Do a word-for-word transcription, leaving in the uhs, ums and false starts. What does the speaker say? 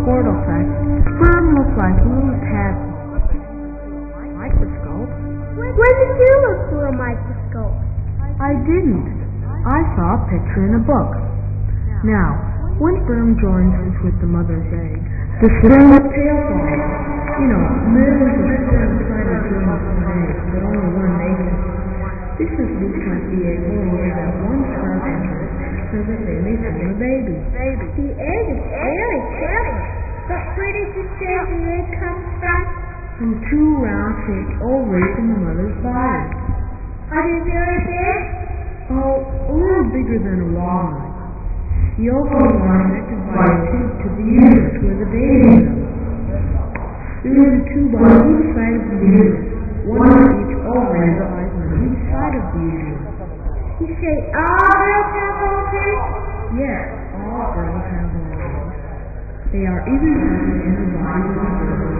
Portal fact. Sperm looks like little tabs. Microscope? When did you look through a microscope? I didn't. I saw a picture in a book. Now, when sperm joins with the mother's egg, the sperm is tail formed. You know, millions of sperm try to join with an egg, but only one makes it. This is because the egg only has one sperm enters, so that they may form a baby. The egg is very clever. But where did you say the egg comes from? From two round-shaped ovaries in the mother's body. Are they very big? Oh, a little bigger than a walnut. The ovaries are connected by a tube to the uterus where the baby lives. There is a tube on each side of the uterus. One of each ovary lies on each side of the uterus. You say all girls have ovaries? Yes, all girls have ovaries. They are either